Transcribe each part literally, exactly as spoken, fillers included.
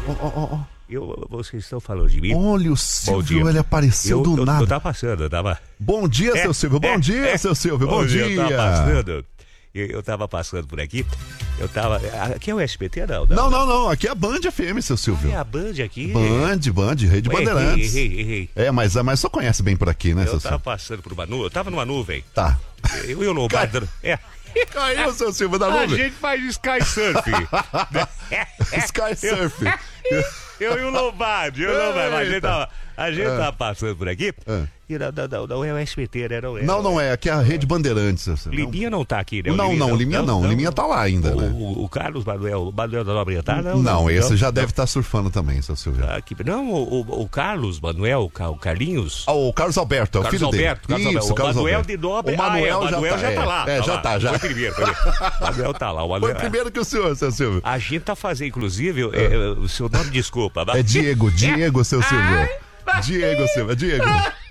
Ó, ó, ó. Eu, vocês estão falando de mim? Olha, o Silvio, ele apareceu eu, do eu, nada. Eu tava passando, eu tava... Bom dia, é, seu Silvio. Bom é, dia, é. seu Silvio. Bom, Bom dia. dia. Eu tava passando... Eu, eu tava passando por aqui, eu tava... Aqui é o S B T, não? Não, não, não. não. Aqui é a Band F M, seu Silvio. Ah, é a Band aqui? Band, Band, Rede Ué, Bandeirantes. Errei, errei, errei. É, mas, mas só conhece bem por aqui, né, eu seu Silvio? Eu Silvio? tava passando por uma nuvem, eu tava numa nuvem. Tá. Eu e o Lombardo... É. Caiu, seu Silvio, da nuvem. A gente faz Sky Surf. Sky Surf. Eu, eu e o Lombardi, eu e o Lombardi. A gente tava, a gente é. tava passando por aqui. É. E não, não, não é o S B T, né? Não, é, não, não é. Aqui é a Rede Bandeirantes. Liminha não tá aqui, né? Não, Liminha, não, não, Liminha não. não. Liminha tá lá ainda, o, né? O, o Carlos Manuel, o Manuel da Nobre tá? Não, não, não esse não, já não. deve estar tá surfando também, seu Silvio. Ah, que, não, o, o, o Carlos Manuel, o Carlinhos. Ah, o Carlos Alberto, é o Carlos filho Alberto, dele. Carlos Isso, Alberto. O Carlos Manuel Alberto. de Nobre. O Manuel, ah, é, o Manuel já, já tá, tá lá. É, tá já lá. tá, já. Foi primeiro, foi primeiro. O Manuel tá lá. O Manuel... Foi primeiro que o senhor, seu Silvio. A gente tá fazendo, inclusive, é. É, o seu nome, desculpa. É Diego, Diego, seu Silvio. Diego, Silvio, é Diego.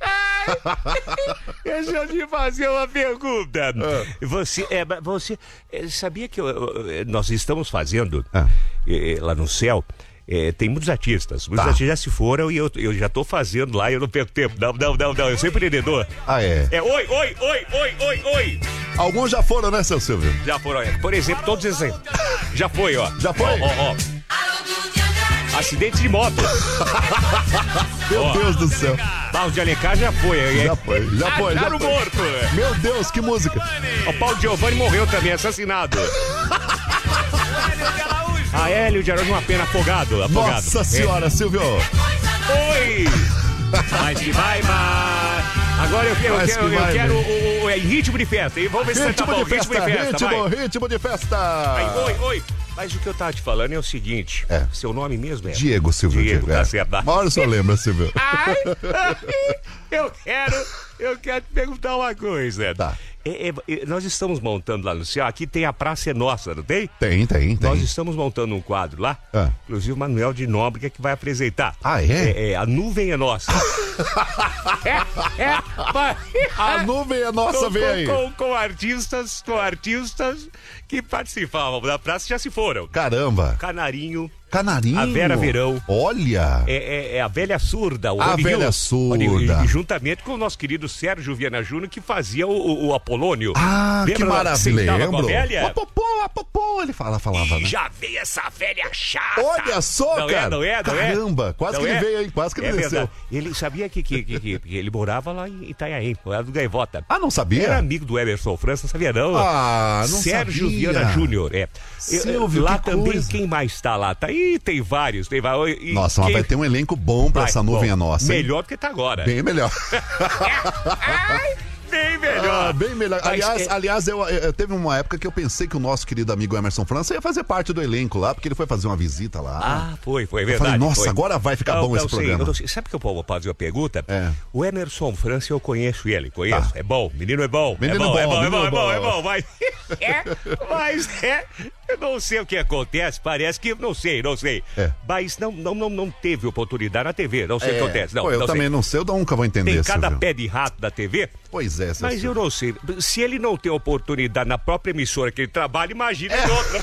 Deixa eu te fazer uma pergunta. É. Você, é, você é, sabia que eu, eu, nós estamos fazendo é. É, lá no céu? É, tem muitos artistas. Muitos tá. artistas já se foram e eu, eu já tô fazendo lá e eu não perco tempo. Não, não, não, não. Eu sou empreendedor. Ah, é? É oi, oi, oi, oi, oi, oi. Alguns já foram, né, seu Silvio? Já foram, é. Por exemplo, todos esses. Já foi, ó. Já foi? Ó, ó, ó. Acidente de moto. Meu ó, Deus do céu. Paulo de Alencar já foi. É. Já foi, já foi. Já foi. morto. Meu Deus, que música. O Paulo Giovanni morreu também, assassinado. A Hélio de Araújo, uma pena, afogado, afogado. Nossa senhora, é. Silvio. Oi. Mas que vai, mas... Agora eu quero, eu quero, que vai, eu quero o, o, o, em ritmo de festa. E vamos ver se você tá bom. De festa, ritmo de festa, ritmo, vai. ritmo de festa. Vai, oi, oi. Mas o que eu tava te falando é o seguinte, é. seu nome mesmo é? Diego, Silvio. Diego, Diego tá é. certo. Uma hora só lembra, Silvio. Ai, eu quero, eu quero te perguntar uma coisa. Tá. É, é, nós estamos montando lá no céu, aqui tem a Praça é Nossa, não tem? Tem, tem, tem. Nós estamos montando um quadro lá, ah. inclusive o Manuel de Nóbrega que vai apresentar. Ah, é? É, é a nuvem é nossa. é, é, mas... A nuvem é nossa, com, vem com, aí. Com, com artistas, com artistas que participavam da praça já se foram. Caramba. Canarinho. Canarinho. A Vera Verão. Olha. É, é, é a velha surda. O a Rony velha Hill, surda. E, juntamente com o nosso querido Sérgio Viana Júnior, que fazia o, o, o Apolônio. Ah, lembra? Que maravilha. Lembro. Com a velha? Apopô, apopô, ele fala, falava, e né? já veio essa velha chata. Olha só, não cara. É, não é, não é? Caramba, quase não que é? ele veio aí, quase que ele é desceu. Verdade. Ele sabia que, que, que, que, que ele morava lá em Itanhaém, era do Gaivota. Ah, não sabia? Era amigo do Emerson França, não sabia não. Ah, não Sérgio sabia. Viana Júnior, é. Silvio, lá que também, coisa. Quem mais tá lá? Tá aí, tem vários, tem vários. E nossa, mas quem... vai ter um elenco bom pra vai, essa nuvem bom, é nossa. Melhor do que tá agora. Bem melhor. Ai, bem melhor. Ah, bem melhor. Mas, aliás, é... aliás eu, eu, teve uma época que eu pensei que o nosso querido amigo Emerson França ia fazer parte do elenco lá, porque ele foi fazer uma visita lá. Ah, foi, foi, eu verdade. Falei, nossa, foi. agora vai ficar não, bom não esse sei, programa. Não sei. Sabe que eu vou fazer uma pergunta? É. O Emerson França, eu conheço ele, conheço. Tá. É bom, menino é bom. Menino é bom, é bom, menino é bom, bom. é bom, é bom, mas... é, mas é... Eu não sei o que acontece, parece que... Não sei, não sei. É. Mas não, não, não, não teve oportunidade na T V, não sei é. o que acontece. Não, Pô, eu não também sei. não sei, eu nunca vou entender. Tem cada Silvio. pé de rato da T V. Pois é, mas Silvio. eu não sei. Se ele não tem oportunidade na própria emissora que ele trabalha, imagina é. em outra.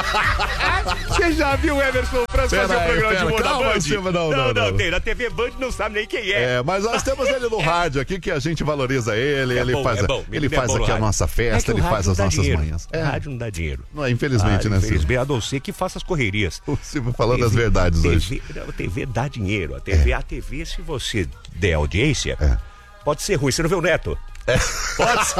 Você já viu o Emerson França fazer o um programa pera, de humor calma, da Band? Silvio, não, não, não, não, não. tem. Na T V Band não sabe nem quem é. É, mas nós temos ele no rádio aqui, que a gente valoriza ele. É ele bom, faz, é bom, ele faz é aqui a nossa festa, é ele faz as nossas dinheiro. manhãs. É. É. O rádio não dá dinheiro. Não é, infelizmente, ah, né, infelizmente, Silvio? a não ser que faça as correrias. O Silvio falando T V, das verdades T V, hoje. A T V dá dinheiro. A T V, é. a T V, se você der audiência, é. pode ser ruim. Você não vê o Neto? É. Pode ser.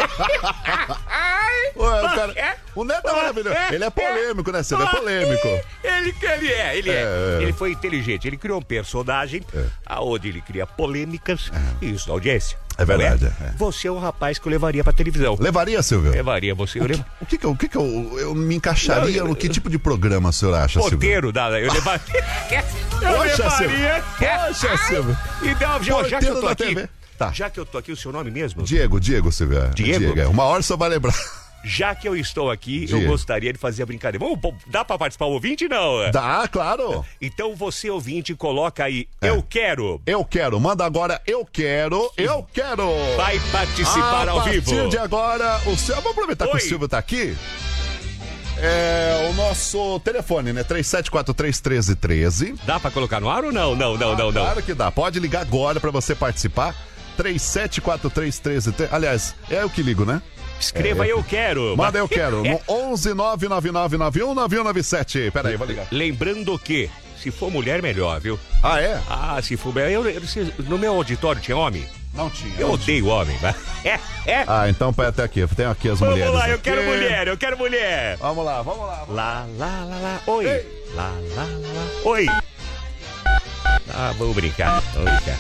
Ué, o, cara, é. o Neto é maravilhoso. É. Ele é polêmico, né, Silvio? É polêmico. Ele, ele é, ele é. é. Ele foi inteligente. Ele criou um personagem é. aonde ele cria polêmicas é. e isso na audiência. É verdade. É? É. Você é um rapaz que eu levaria pra televisão. Levaria, Silvio? Levaria você. O que, o que, que, eu, o que, que eu, eu me encaixaria? Não, eu, no que tipo de programa o senhor acha, Silvio? Porteiro, da, eu levaria. eu Poxa, levaria. Silvio. Poxa, Silvio. Então, já, já que eu tô aqui. T V. Tá. Já que eu tô aqui, o seu nome mesmo? Diego, Diego, Silvio. Diego? Diego, é. Uma hora só vai lembrar. Já que eu estou aqui, Diego. eu gostaria de fazer a brincadeira. Vamos, dá pra participar o ouvinte, não? Dá, claro. Então você, ouvinte, coloca aí, é. eu quero. Eu quero. Manda agora, eu quero, eu quero. Vai participar a ao vivo. A partir de agora, o Silvio... Vamos aproveitar Oi. que o Silvio tá aqui. É o nosso telefone, né? três sete quatro três, um três um três. Dá pra colocar no ar ou não? Não, não, não, não. Claro que dá. Pode ligar agora pra você participar. três sete quatro três, um três um três. Aliás, é eu que ligo, né? Escreva é, eu quero. Manda eu quero. No onze nove nove nove nove um nove um nove sete. Pera aí, vou ligar. Lembrando que, se for mulher, melhor, viu? Ah, é? Ah, se for mulher. Eu, eu, no meu auditório tinha homem? Não tinha. Eu não odeio tinha. homem, mas. É, é. Ah, então vai até aqui. Tem aqui as Vamos mulheres. lá, eu aqui. quero mulher, eu quero mulher. Vamos lá, vamos lá. Vamos lá. Lá, lá, lá, lá. Oi. Ei. Lá, lá, lá, lá. Oi. Ah, vamos brincar, vamos brincar.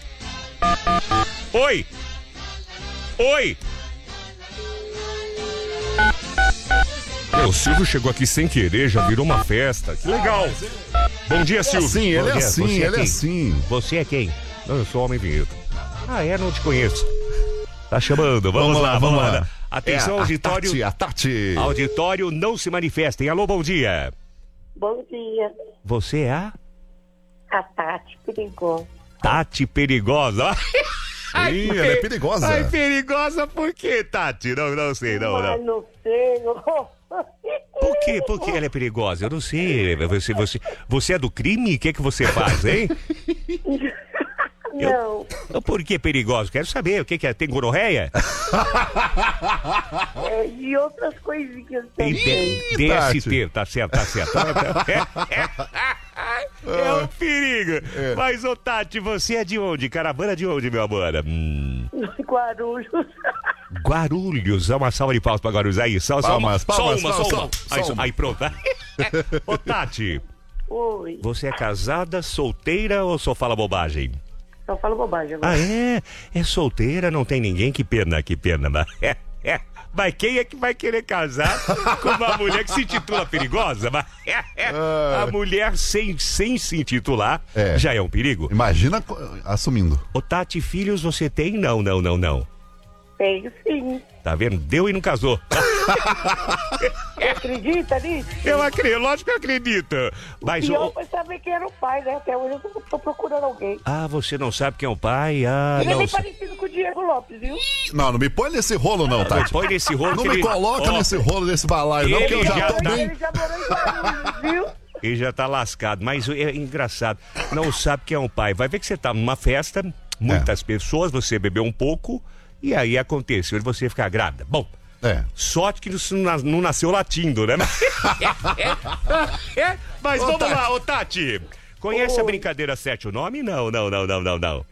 Oi. Oi. O Silvio chegou aqui sem querer, já virou uma festa. Que legal. Bom dia, Silvio. Sim, ele Bom é dia. assim, Você ele é quem? assim. Você é quem? Não, eu sou homem vinheta. Ah, é? Não te conheço. Tá chamando. Vamos, Vamos lá, lá, vamos vamos lá. lá. Atenção, É a auditório. Tati, a Tati. Auditório, não se manifestem. Alô, bom dia. Bom dia, Você é a a Tati Perigosa. Tati Perigosa. Ih, ela é perigosa. Ai, perigosa por quê, Tati? Não, não sei, não, Mas não. não sei, não. Por quê? Por que ela é perigosa? Eu não sei. Você, você, você é do crime? O que é que você faz, hein? Não, Eu- Por que perigosa? Quero saber. O que, que é? Tem gonorreia? é de outras coisinhas Tem também. D- D S T. Tá certo, tá certo. É um perigo. É. Mas, ô Tati, você é de onde? Caravana de onde, meu amor? Hum, Guarulhos. Guarulhos. Dá uma salva de palmas pra Guarulhos. Aí, só, só uma. Palmas, palmas, só uma, só- só uma. só- Aí, só uma. aí, pronto. Ô, Tati, Oi, você é casada, solteira ou só fala bobagem? só falo bobagem agora. Ah, é? É solteira, não tem ninguém? Que pena, que pena. Mas, é, é. Mas quem é que vai querer casar com uma mulher que se intitula perigosa? Mas, é, é. A mulher sem, sem se intitular É. já é um perigo. Imagina co- assumindo. Ô, Tati, filhos você tem? Não, não, não, não. Tenho sim. Tá vendo? Deu e não casou. Você acredita nisso? Eu acredito, lógico que eu acredito. Mas, E ô, eu fui saber quem era o pai, né? Até hoje eu tô, tô procurando alguém. ah, você não sabe quem é o pai? Ah, Ele é não. bem sa- parecido com o Diego Lopes, viu? Não, não me põe nesse rolo, não, Tati. Põe nesse rolo Não que me ele... coloca Ó, nesse rolo, nesse balaio, não, Ele que eu já já tô tá- bem. Ele já morou em Guarulhos, viu? Ele já tá lascado, mas é engraçado. Não sabe quem é um pai. Vai ver que você tá numa festa, muitas pessoas, você bebeu um pouco, e aí aconteceu de você ficar grávida. Bom, É. sorte que isso não, não nasceu latindo, né? É, é, mas Ô, vamos Tati. lá, ô Tati. Conhece a Oi. brincadeira Sete o Nome? Não, não, não, não, não, não.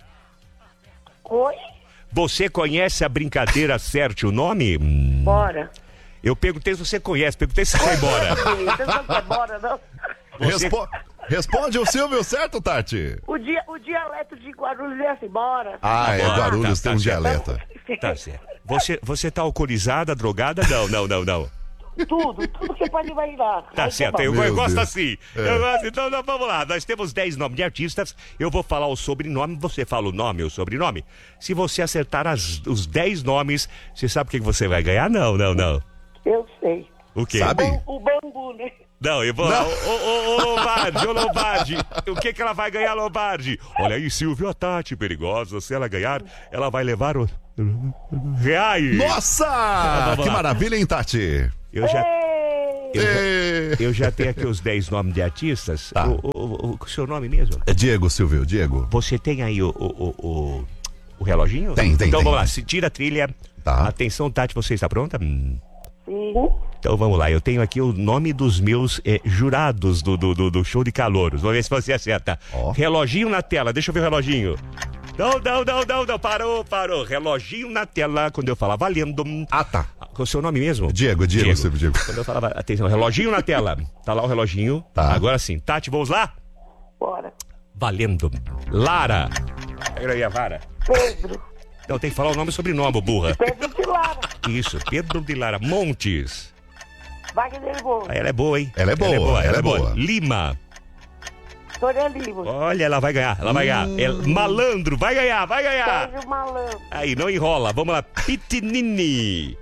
Oi? Você conhece a brincadeira Acerte o Nome? Hum, Bora. Eu perguntei se você conhece, perguntei se você vai embora. Você não quer bora, não? Você- Respo- Responde o Silvio, certo, Tati? O, dia, o dialeto de Guarulhos é assim, bora. Ah, é, Bora, Guarulhos tá, tem um tá certo. dialeto. Tá certo. Você, você tá alcoolizada, drogada? Não, não, não, não. Tudo, tudo que você pode imaginar. Tá Aí certo, bom. eu, Meu eu gosto Deus. assim. É. Eu gosto, então não, vamos lá. Nós temos dez nomes de artistas. Eu vou falar o sobrenome, você fala o nome ou o sobrenome. Se você acertar as- os dez nomes, você sabe o que que você vai ganhar? Não, não, não. Eu sei. O quê? Sabe? O, o bambu, né? Não, eu vou. Não. Ô, ô, ô, Lombardi, ô, Lombardi. O que que ela vai ganhar, Lombardi? Olha aí, Silvio, a Tati perigosa. Se ela ganhar, ela vai levar o. Reais. Nossa! vamos Que lá. maravilha, hein, Tati? Eu já. Ei, Eu já, Ê, eu já tenho aqui os dez nomes de artistas. Tá. O, o, o, o seu nome mesmo? É Diego, Silvio, Diego. Você tem aí o, o, o, o, o reloginho? Tem, tem, Então tem. vamos lá, se tira a trilha. Tá. Atenção, Tati, você está pronta? Hum. sim. Então vamos lá, eu tenho aqui o nome dos meus eh, jurados do, do, do, do show de calouros. Vamos ver se você acerta. Ó. Reloginho na tela, deixa eu ver o reloginho. Não, não, não, não, não, parou, parou. Reloginho na tela, quando eu falar valendo. Ah, tá. Qual é o seu nome mesmo? Diego, Diego, Silvio, Diego. Quando eu falava, atenção, reloginho na tela. Tá lá o reloginho. Tá. Agora sim. Tati, vamos lá? Bora. Valendo. Lara. Pega aí a vara. Pedro. Não, tem que falar o nome e sobrenome, burra. Pedro de Lara. Isso, Pedro de Lara Montes. Wagner Bom. Ah, ela é boa, hein? Ela é boa, ela é boa. Lima. Sônia Lima. Olha, ela vai ganhar, ela vai ganhar. Hum. É malandro, vai ganhar, vai ganhar. Sérgio Malandro. Aí, não enrola. Vamos lá. Pitinini.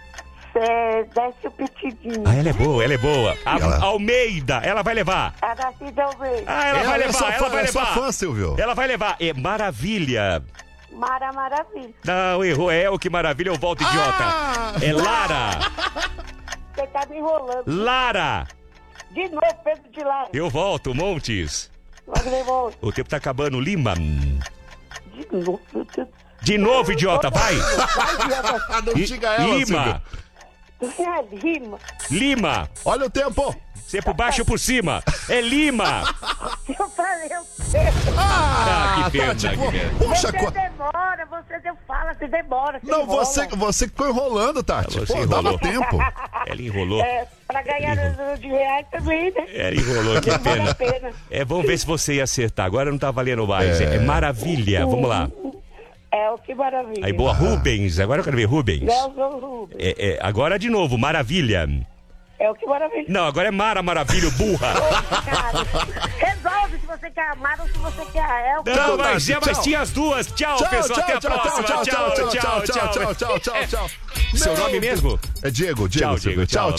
Cé- Décio Pitidinho. Ah, ela é boa, ela é boa. A- Ela- Almeida, ela vai levar. Aracide Almeida. Ah, ela, vai é levar, sua ela fã, vai é sua levar. fã, Silvio. Ela vai levar. É Maravilha. Mara Maravilha. Não, errou. É o que maravilha, eu volto idiota. Ah! É Lara. você tá me enrolando. Lara. De novo, Pedro de Lara. Eu volto, Montes. Wagner Montes. O tempo tá acabando, Lima. De novo, meu Deus. De novo, idiota, vai. Vai, idiota. Não I- diga ela, Lima. Silvio. É Lima. Lima. Olha o tempo. Você é por baixo ou por cima? É Lima. Eu falei, eu sei. Ah, que pena, Tati, que pô, pena. Poxa, Você co- demora, você eu fala, você demora. Você não, enrola. você, você ficou enrolando, Tati. Você Pô, enrolou. dava tempo. Ela enrolou. É, pra ganhar número de reais também, né? Ela enrolou, que Não vale pena. a pena. É, vamos ver se você ia acertar. Agora não tá valendo mais. É, é maravilha. Vamos lá. É, o que maravilha. Aí, boa, Rubens. Agora eu quero ver Rubens. Nelson Rubens. É, é, agora de novo, maravilha. É o que maravilha. Não, agora é Mara Maravilha, burra. Cara, resolve se você quer amar ou se você quer é o que Não, Tati, mas, é, mas tchau. tinha as duas. Tchau, Tchau, pessoal. tchau, Até a tchau, próxima. tchau, tchau, tchau, tchau, tchau, tchau, tchau, tchau, tchau. Seu Meu nome mesmo? É Diego, Diego, Tchau, Silvio. Diego. Tchau, Tchau. tchau.